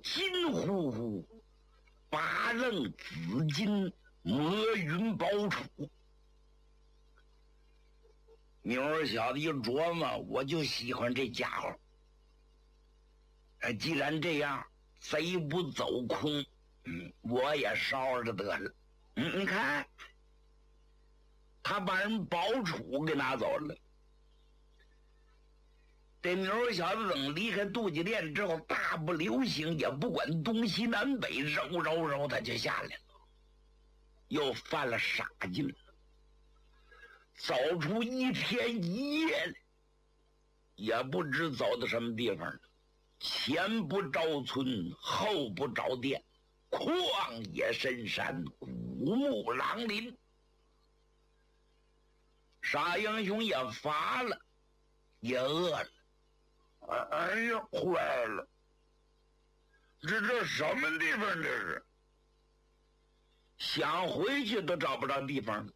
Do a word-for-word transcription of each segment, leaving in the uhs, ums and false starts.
金乎乎，八楞紫金，魔云宝杵。妞儿小子一琢磨，我就喜欢这家伙。哎，既然这样，贼不走空，嗯，我也烧着得了。嗯，你看，他把人宝杵给拿走了。这妞儿小子等离开杜家店之后，大步流星，也不管东西南北，揉揉揉，他就下来了，又犯了傻劲了。走出一天一夜来，也不知走到什么地方了。前不着村，后不着店，旷野深山，古木狼林。傻英雄也乏了，也饿了。哎呀，坏了！这这什么地方？这是想回去都找不着地方了。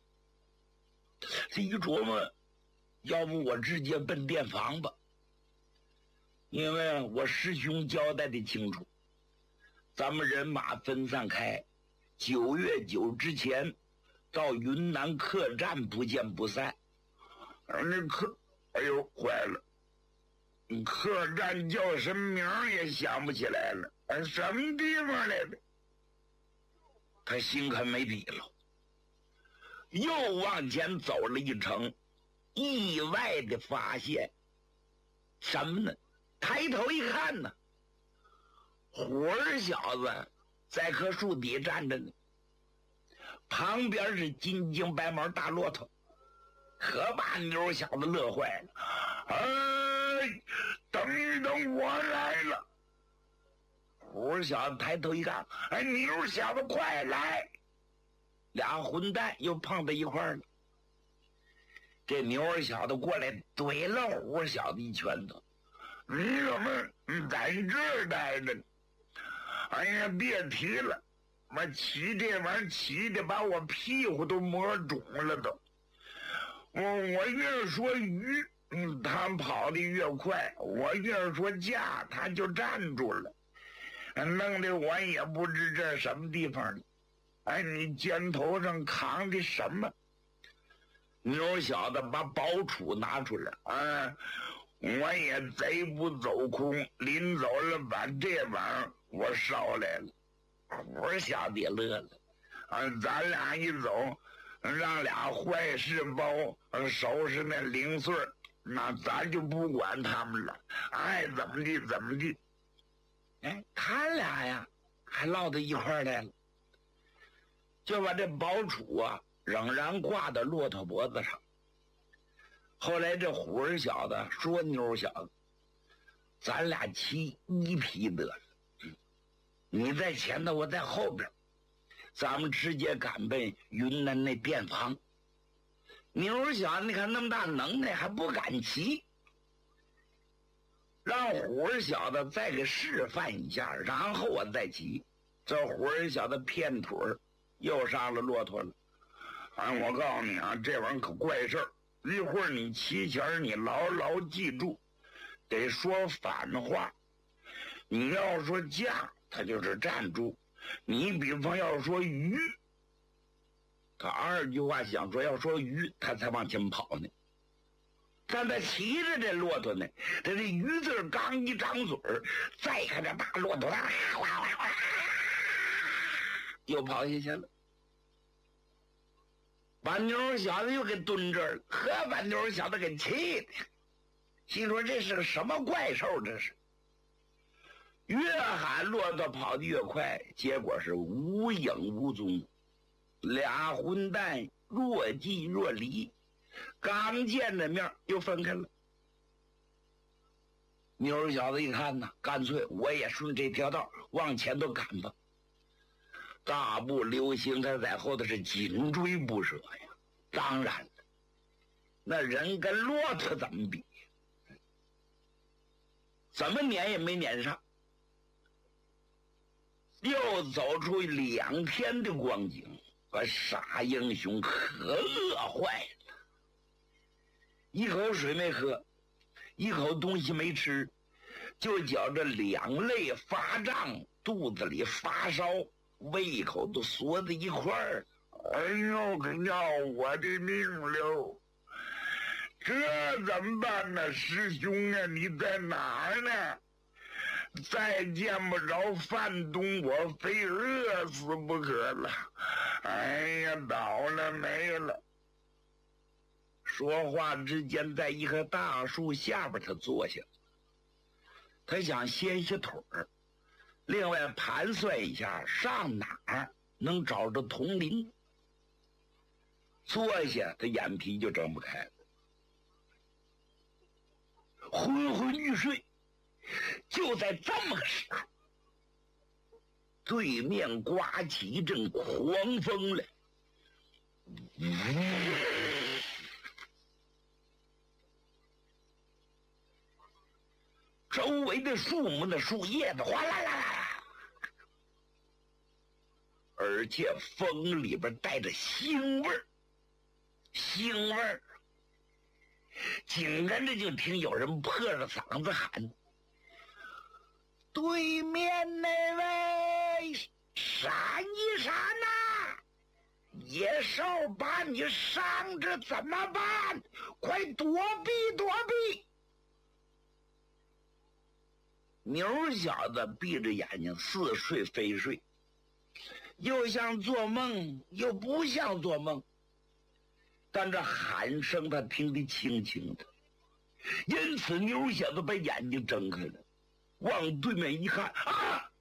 这一琢磨，要不我直接奔店房吧？因为我师兄交代的清楚，咱们人马分散开，九月九之前到云南客栈不见不散。而那客，哎呦，坏了！客栈叫什么名也想不起来了，哎，什么地方来的？他心可没底了。又往前走了一程，意外的发现什么呢？抬头一看呢，虎儿小子在棵树底站着呢，旁边是金睛白毛大骆驼，可把妞小子乐坏了。哎，等一等，我来了！虎儿小子抬头一看，哎，妞小子快来！俩混蛋又碰到一块儿了。这牛儿小子过来怼了虎儿小子一拳头。你怎么在这儿待着呢？哎呀，别提了，我骑这玩意儿骑的把我屁股都磨肿了都。我我越说鱼，嗯，他跑得越快；我越说架，他就站住了，弄得我也不知这什么地方呢。哎，你肩头上扛的什么？牛小子把宝杵拿出来，啊，我也贼不走空，临走了把这玩意儿我捎来了。我小子也乐了，啊，咱俩一走，让俩坏事包收拾那零碎，那咱就不管他们了，爱怎么地怎么地。哎，他俩呀还落到一块儿来了。就把这宝杵啊仍然挂到骆驼脖子上。后来这虎儿小子说妞小子，咱俩骑一匹得了，你在前头，我在后边，咱们直接赶奔云南那店房。妞小子你看那么大能耐还不敢骑，让虎儿小子再给示范一下，然后我再骑。这虎儿小子骗腿儿又上了骆驼了。啊，我告诉你啊，这玩意儿可怪事儿。一会儿你骑前你牢牢记住，得说反话。你要说架，他就是站住；你比方要说鱼，他二句话想说要说鱼，他才往前跑呢。但他骑着这骆驼呢，他这鱼字刚一张嘴儿，再看这大骆驼，啊哇哇哇，又跑下去了。把妞小子又给蹲这儿了，可把妞小子给气的，心说这是个什么怪兽？这是越喊骆驼跑得越快，结果是无影无踪，俩混蛋若即若离，刚见着面又分开了。妞小子一看呢，干脆我也顺这条道往前头赶吧。大步流星，他在后头是紧追不舍呀。当然了，那人跟骆驼怎么比？怎么撵也没撵上。又走出两天的光景，把傻英雄可饿坏了，一口水没喝，一口东西没吃， 就觉着两肋发胀，肚子里发烧，胃口都缩在一块儿。 哎呦，可要我的命喽！这怎么办呢？师兄啊，你在哪儿呢？再见不着范东，我非饿死不可了。哎呀，倒了霉了！ 说话之间，在一棵大树下边，他坐下，他想歇歇腿儿，另外盘算一下上哪儿能找着铜铃。坐下，他眼皮就睁不开了，昏昏欲睡。就在这么个时候，对面刮起一阵狂风来，周围的树木的树叶子哗啦啦啦，而且风里边带着腥味儿，腥味儿。紧跟着就听有人破着嗓子喊：“对面那位，闪一闪呐！野兽把你伤着怎么办？快躲避躲避！”牛小子闭着眼睛，似睡非睡，又像做梦，又不像做梦。但这喊声他听得清清的，因此牛小子把眼睛睁开了，往对面一看，啊！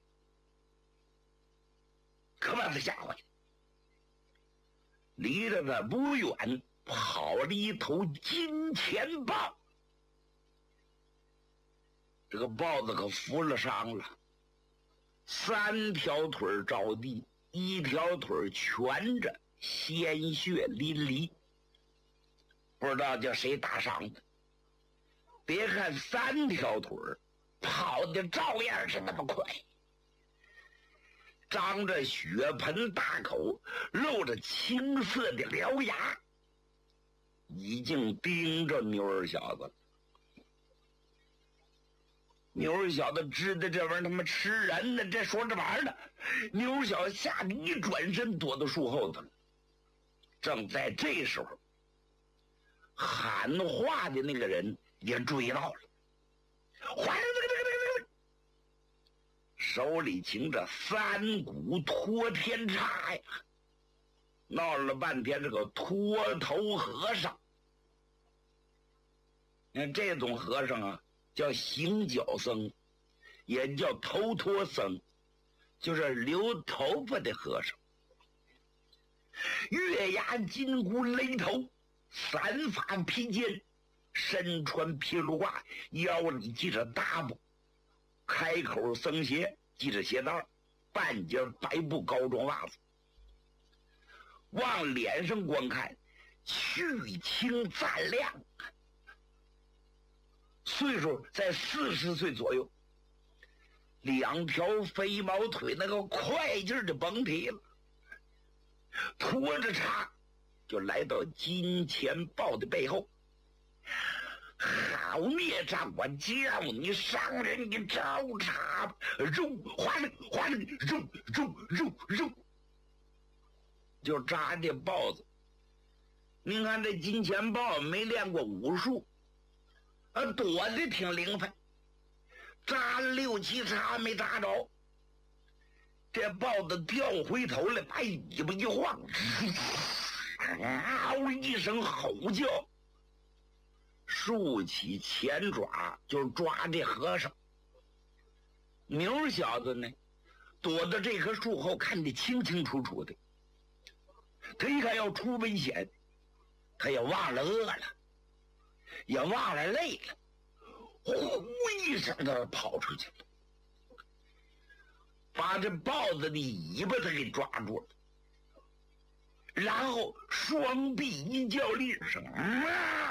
可把他吓坏了。离着他不远，跑了一头金钱豹。这个豹子可负了伤了，三条腿着地，一条腿蜷着，鲜血淋漓。不知道叫谁打伤的。别看三条腿跑的照样是那么快，张着血盆大口，露着青色的獠牙，已经盯着牛儿小子了。牛儿小子知道这玩意儿他妈吃人呢，这说着玩呢。牛儿小子吓得一转身躲到树后头了。正在这时候，喊话的那个人也追到了，哗啦这个这个这个这个，手里擎着三股托天叉呀，闹了半天这个脱头和尚。你看这种和尚啊，叫行脚僧，也叫头脱僧，就是留头发的和尚。月牙金箍勒头，散发披肩，身穿皮芦褂，腰里系着搭布，开口僧鞋，系着鞋带，半截白布高装袜子。往脸上观看，去青暂亮，岁数在四十岁左右，两条飞毛腿那个快劲儿的甭提了，拖着叉就来到金钱豹的背后。好孽障，我叫你伤人，你找茬！肉哗啦哗啦，肉肉肉肉，就扎这豹子。您看这金钱豹没练过武术，啊，躲得挺灵快，扎了六七茬没扎着。这豹子掉回头来，把尾巴一晃，嗷一声吼叫，竖起前爪就抓这和尚。牛小子呢，躲到这棵树后，看得清清楚楚的。他一看要出危险，他也忘了饿了，也忘了累了，呼一声他跑出去了，把这豹子的尾巴他给抓住了，然后双臂一较力声，啊